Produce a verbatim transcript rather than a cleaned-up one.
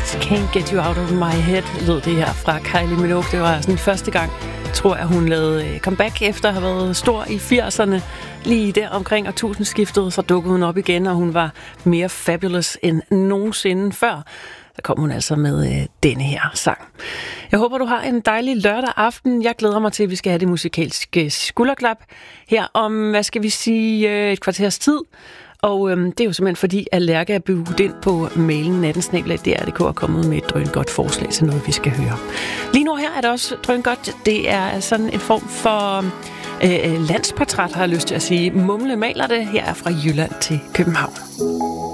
Just Can't Get You Out of My Head, lød det her fra Kylie Minogue. Det var sådan første gang, tror jeg, hun lavede comeback efter at have været stor i firserne. Lige der omkring årtusindskiftet, så dukkede hun op igen, og hun var mere fabulous end nogensinde før. Der kom hun altså med øh, denne her sang. Jeg håber, du har en dejlig lørdag aften. Jeg glæder mig til, at vi skal have det musikalske skulderklap her om, hvad skal vi sige, øh, et kvarters tid. Og øhm, det er jo simpelthen fordi, at Lærke er budt ind på mailen nattensnabel punktum d r punktum d k og kommet med et drøngodt forslag til noget, vi skal høre. Lige nu her er det også drøngodt. Det er sådan en form for øh, landsportræt, har jeg lyst til at sige. Mumle maler det. Her er fra Jylland til København.